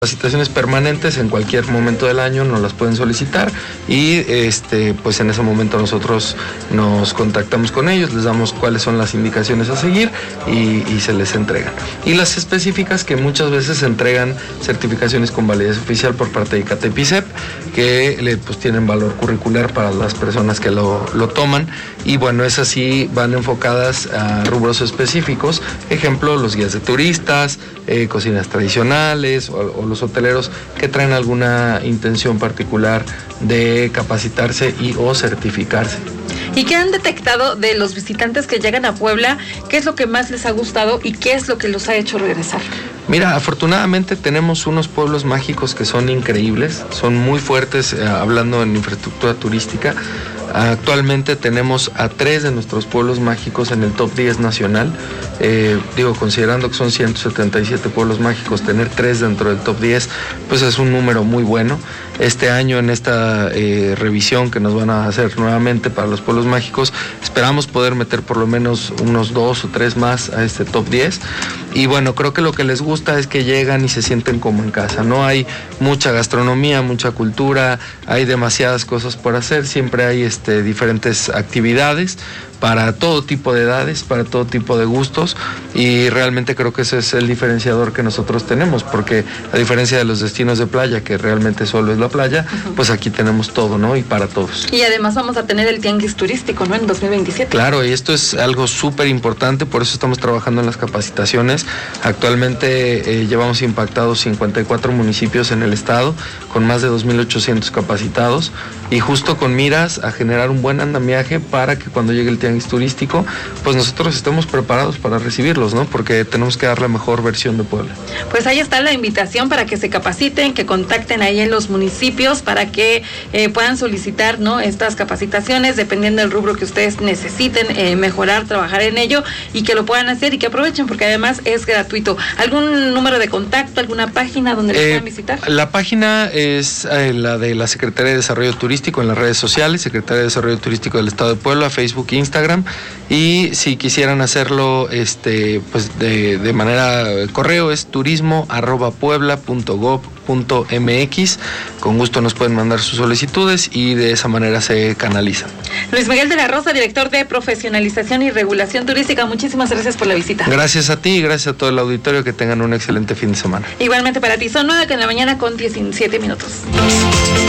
capacitaciones permanentes en cualquier momento del año nos las pueden solicitar y pues en ese momento nosotros nos contactamos con ellos, les damos cuáles son las indicaciones a seguir y se les entregan. Y las específicas que muchas veces se entregan certificaciones con validez oficial por parte de ICATEP y CEP que pues tienen valor curricular para las personas que lo toman y bueno, esas sí van enfocadas a rubros específicos, ejemplo los guías de turistas, cocinas tradicionales o los hoteleros que traen alguna intención particular de capacitarse y o certificarse. ¿Y qué han detectado de los visitantes que llegan a Puebla? ¿Qué es lo que más les ha gustado y qué es lo que los ha hecho regresar? Mira, afortunadamente tenemos unos pueblos mágicos que son increíbles, son muy fuertes hablando en infraestructura turística. Actualmente tenemos a 3 de nuestros pueblos mágicos en el top 10 nacional. Considerando que son 177 pueblos mágicos, tener 3 dentro del top 10, pues es un número muy bueno. Este año en esta revisión que nos van a hacer nuevamente para los pueblos mágicos, esperamos poder meter por lo menos unos 2 o 3 más a este top 10. Y bueno, creo que lo que les gusta es que llegan y se sienten como en casa, ¿no? Hay mucha gastronomía, mucha cultura, hay demasiadas cosas por hacer, siempre hay diferentes actividades para todo tipo de edades, para todo tipo de gustos y realmente creo que ese es el diferenciador que nosotros tenemos, porque a diferencia de los destinos de playa, que realmente solo es la playa, pues aquí tenemos todo, ¿no? Y para todos. Y además vamos a tener el tianguis turístico, ¿no? En 2027. Claro, y esto es algo súper importante, por eso estamos trabajando en las capacitaciones. Actualmente llevamos impactados 54 municipios en el estado, con más de 2,800 capacitados y justo con miras a generar un buen andamiaje para que cuando llegue el tianguis turístico, pues nosotros estemos preparados para recibirlos, ¿no? Porque tenemos que dar la mejor versión de Puebla. Pues ahí está la invitación para que se capaciten, que contacten ahí en los municipios para que puedan solicitar, ¿no? Estas capacitaciones, dependiendo del rubro que ustedes necesiten mejorar, trabajar en ello y que lo puedan hacer y que aprovechen porque además es gratuito. ¿Algún número de contacto, alguna página donde les puedan visitar? La página es la de la Secretaría de Desarrollo Turístico en las redes sociales, Secretaría de Desarrollo Turístico del Estado de Puebla, Facebook, Instagram, y si quisieran hacerlo pues de manera correo es turismo@puebla.gov.mx. Con gusto nos pueden mandar sus solicitudes y de esa manera se canalizan. Luis Miguel de la Rosa, director de Profesionalización y Regulación Turística, muchísimas gracias por la visita. Gracias a ti y gracias a todo el auditorio, que tengan un excelente fin de semana. Igualmente para ti, son 9:00 a.m. con 17 minutos.